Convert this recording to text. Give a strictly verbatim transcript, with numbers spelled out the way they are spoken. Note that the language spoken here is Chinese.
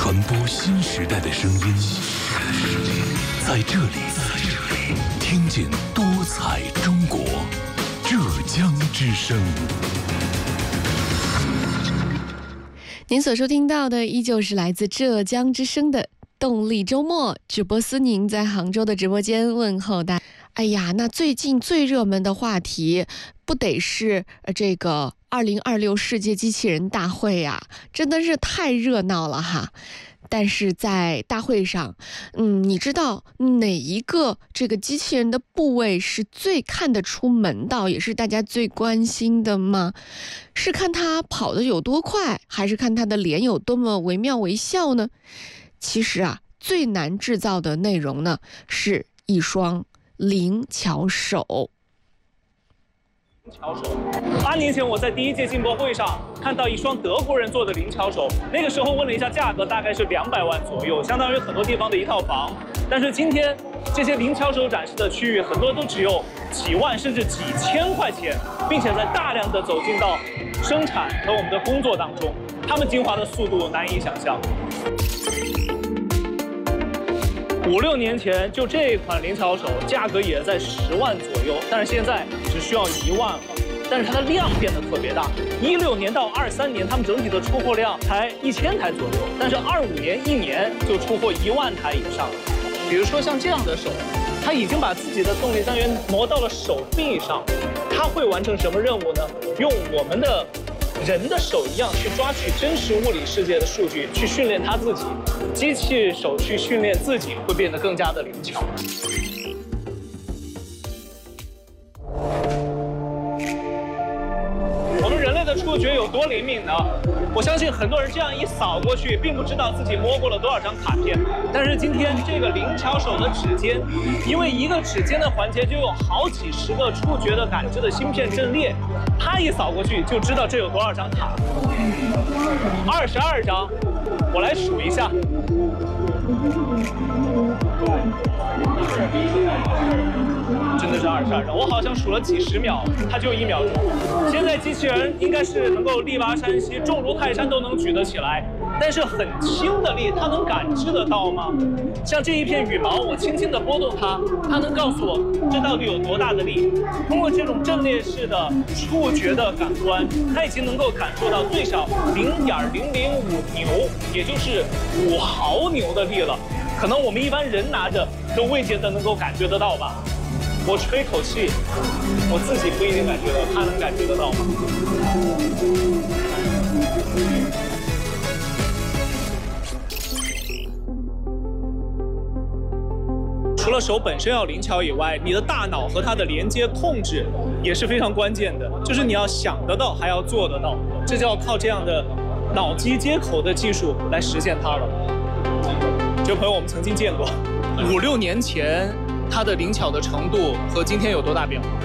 传播新时代的声音，在这里，听见多彩中国，浙江之声。 您所收听到的依旧是来自浙江之声的动力周末直播，思宁在杭州的直播间问候大家。哎呀，那最近最热门的话题不得是呃这个二零二六世界机器人大会呀、啊，真的是太热闹了哈。但是在大会上，嗯，你知道哪一个这个机器人的部位是最看得出门道，也是大家最关心的吗？是看它跑得有多快，还是看它的脸有多么惟妙惟肖呢？其实啊，最难制造的内容呢，是一双灵巧手。 巧手，八年前我在第一届进博会上看到一双德国人做的灵巧手，那个时候问了一下价格，大概是两百万左右，相当于很多地方的一套房。但是今天这些灵巧手展示的区域，很多都只有几万甚至几千块钱，并且在大量的走进到生产和我们的工作当中，他们进化的速度难以想象。五六年前，就这一款灵巧手价格也在十万左右，但是现在只需要一万了。但是它的量变得特别大，一六年到二三年，他们整体的出货量才一千台左右，但是二五年一年就出货一万台以上。比如说像这样的手，它已经把自己的动力单元挪到了手臂上，它会完成什么任务呢？用我们的人的手一样去抓取真实物理世界的数据，去训练它自己。机器手去训练自己，会变得更加的灵巧。我们人类的触觉有多灵敏呢？我相信很多人这样一扫过去，并不知道自己摸过了多少张卡片。但是今天这个灵巧手的指尖，因为一个指尖的环节就有好几十个触觉的感知的芯片阵列，它一扫过去就知道这有多少张卡。二十二张，我来数一下。真的是二十二张，我好像数了几十秒，它就一秒钟。现在机器人应该是能够力拔山兮，重如泰山都能举得起来，但是很轻的力，它能感知得到吗？像这一片羽毛，我轻轻地拨动它，它能告诉我这到底有多大的力。通过这种阵列式的触觉的感官，它已经能够感受到最少零点零零五牛，也就是五毫牛的力了。可能我们一般人拿着都未见得能够感觉得到吧。我吹口气，我自己不一定感觉到，他能感觉得到吗？除了手本身要灵巧以外，你的大脑和它的连接控制也是非常关键的，就是你要想得到，还要做得到，这就要靠这样的脑机接口的技术来实现它了。这位朋友我们曾经见过，五六年前它的灵巧的程度和今天有多大变化？